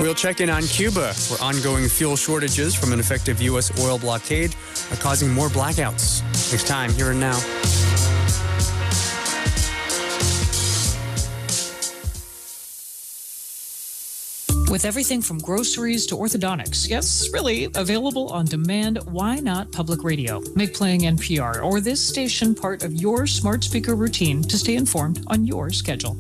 We'll check in on Cuba, where ongoing fuel shortages from an effective U.S. oil blockade are causing more blackouts. Next time, here and now. With everything from groceries to orthodontics, yes, really, available on demand, why not public radio? Make playing NPR or this station part of your smart speaker routine to stay informed on your schedule.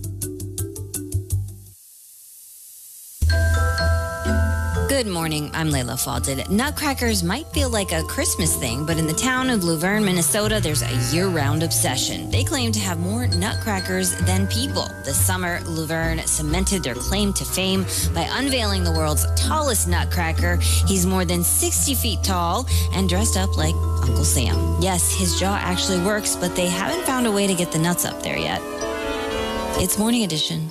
Good morning, I'm Layla Falded. Nutcrackers might feel like a Christmas thing, but in the town of Luverne, Minnesota, there's a year-round obsession. They claim to have more nutcrackers than people. This summer, Luverne cemented their claim to fame by unveiling the world's tallest nutcracker. He's more than 60 feet tall and dressed up like Uncle Sam. Yes, his jaw actually works, but they haven't found a way to get the nuts up there yet. It's Morning Edition.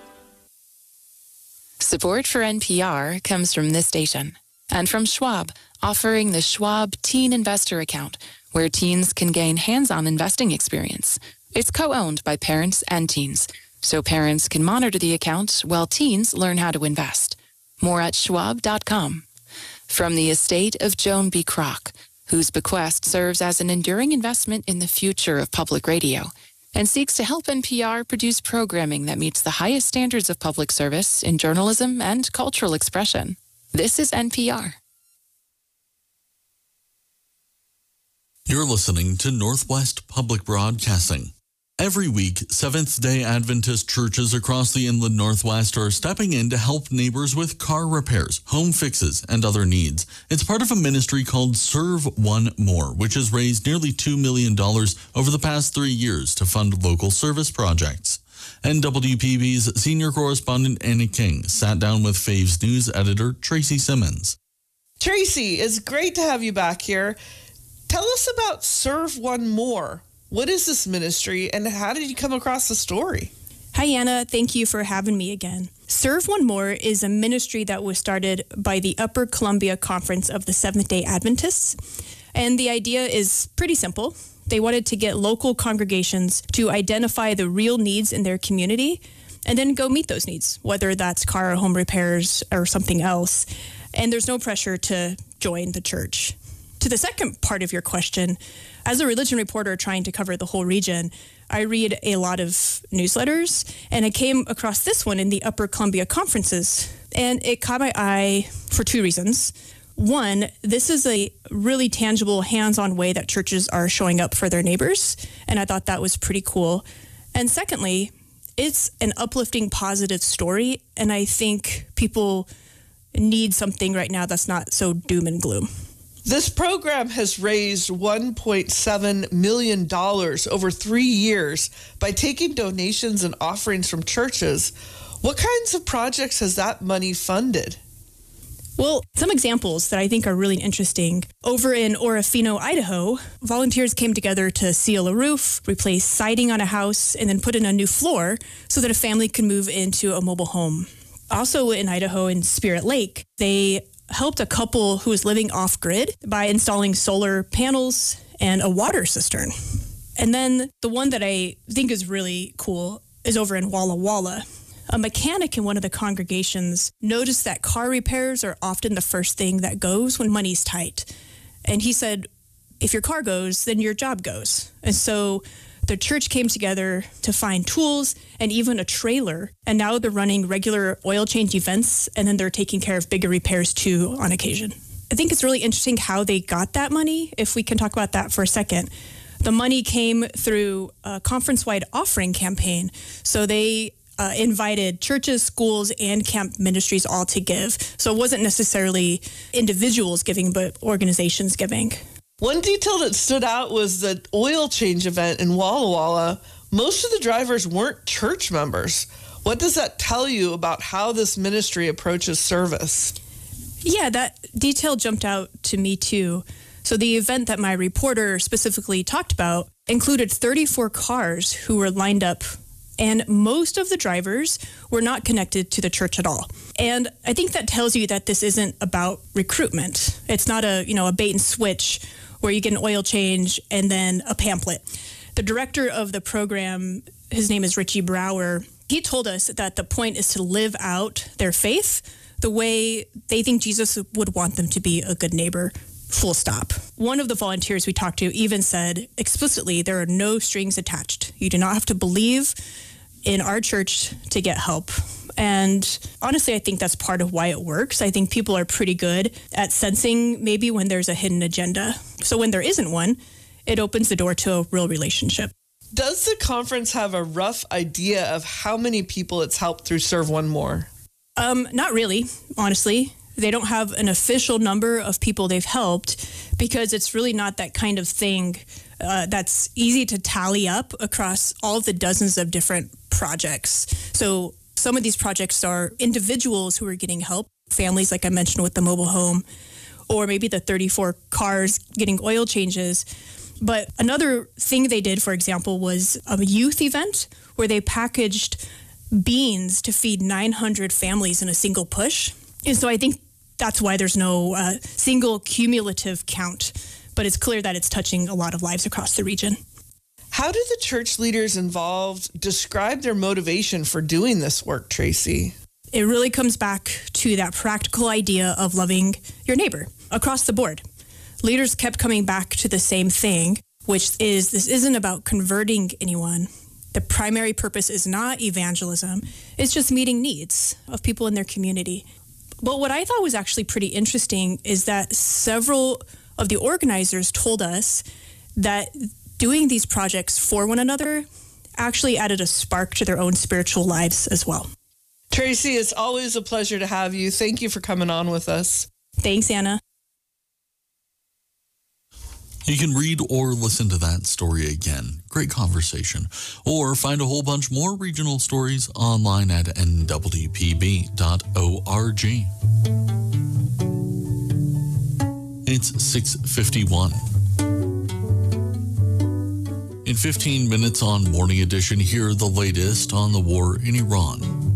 Support for NPR comes from this station and from Schwab, offering the Schwab Teen Investor Account, where teens can gain hands-on investing experience. It's co-owned by parents and teens, so parents can monitor the account while teens learn how to invest. More at schwab.com. From the estate of Joan B. Kroc, whose bequest serves as an enduring investment in the future of public radio, and seeks to help NPR produce programming that meets the highest standards of public service in journalism and cultural expression. This is NPR. You're listening to Northwest Public Broadcasting. Every week, Seventh-day Adventist churches across the inland Northwest are stepping in to help neighbors with car repairs, home fixes, and other needs. It's part of a ministry called Serve One More, which has raised nearly $2 million over the past 3 years to fund local service projects. And WPB's senior correspondent Annie King sat down with Faves News editor Tracy Simmons. Tracy, it's great to have you back here. Tell us about Serve One More. What is this ministry, and how did you come across the story? Hi, Anna. Thank you for having me again. Serve One More is a ministry that was started by the Upper Columbia Conference of the Seventh-day Adventists. And the idea is pretty simple. They wanted to get local congregations to identify the real needs in their community and then go meet those needs, whether that's car or home repairs or something else. And there's no pressure to join the church. To the second part of your question, as a religion reporter trying to cover the whole region, I read a lot of newsletters, and I came across this one in the Upper Columbia Conferences, and it caught my eye for two reasons. One, this is a really tangible, hands-on way that churches are showing up for their neighbors, and I thought that was pretty cool. And secondly, it's an uplifting, positive story, and I think people need something right now that's not so doom and gloom. This program has raised $1.7 million over 3 years by taking donations and offerings from churches. What kinds of projects has that money funded? Well, some examples that I think are really interesting. Over in Orofino, Idaho, volunteers came together to seal a roof, replace siding on a house, and then put in a new floor so that a family could move into a mobile home. Also in Idaho, in Spirit Lake, they helped a couple who was living off-grid by installing solar panels and a water cistern. And then the one that I think is really cool is over in Walla Walla. A mechanic in one of the congregations noticed that car repairs are often the first thing that goes when money's tight. And he said, if your car goes, then your job goes. And so the church came together to find tools and even a trailer, and now they're running regular oil change events, and then they're taking care of bigger repairs too on occasion. I think it's really interesting how they got that money, if we can talk about that for a second. The money came through a conference-wide offering campaign, so they invited churches, schools, and camp ministries all to give. So it wasn't necessarily individuals giving, but organizations giving. One detail that stood out was the oil change event in Walla Walla. Most of the drivers weren't church members. What does that tell you about how this ministry approaches service? Yeah, that detail jumped out to me too. So the event that my reporter specifically talked about included 34 cars who were lined up, and most of the drivers were not connected to the church at all. And I think that tells you that this isn't about recruitment. It's not a bait and switch where you get an oil change and then a pamphlet. The director of the program, his name is Richie Brower, he told us that the point is to live out their faith the way they think Jesus would want them to be a good neighbor, full stop. One of the volunteers we talked to even said explicitly, there are no strings attached. You do not have to believe in our church to get help. And honestly, I think that's part of why it works. I think people are pretty good at sensing maybe when there's a hidden agenda. So when there isn't one, it opens the door to a real relationship. Does the conference have a rough idea of how many people it's helped through Serve One More? Not really, honestly. They don't have an official number of people they've helped because it's really not that kind of thing that's easy to tally up across all of the dozens of different projects. So some of these projects are individuals who are getting help, families like I mentioned with the mobile home, or maybe the 34 cars getting oil changes. But another thing they did, for example, was a youth event where they packaged beans to feed 900 families in a single push. And so I think that's why there's no single cumulative count, but it's clear that it's touching a lot of lives across the region. How do the church leaders involved describe their motivation for doing this work, Tracy? It really comes back to that practical idea of loving your neighbor across the board. Leaders kept coming back to the same thing, which is this isn't about converting anyone. The primary purpose is not evangelism. It's just meeting needs of people in their community. But what I thought was actually pretty interesting is that several of the organizers told us that doing these projects for one another actually added a spark to their own spiritual lives as well. Tracy, it's always a pleasure to have you. Thank you for coming on with us. Thanks, Anna. You can read or listen to that story again. Great conversation. Or find a whole bunch more regional stories online at nwpb.org. It's 6:51. In 15 minutes on Morning Edition, hear the latest on the war in Iran.